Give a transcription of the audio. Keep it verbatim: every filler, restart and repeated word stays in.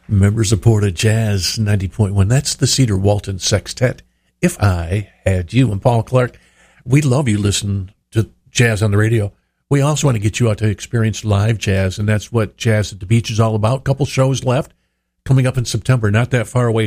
Members of Porta Jazz ninety point one. That's the Cedar Walton Sextet. If I Had You. And Paul Clark, we love you listening to jazz on the radio. We also want to get you out to experience live jazz, and that's what Jazz at the Beach is all about. A couple shows left coming up in September, not that far away.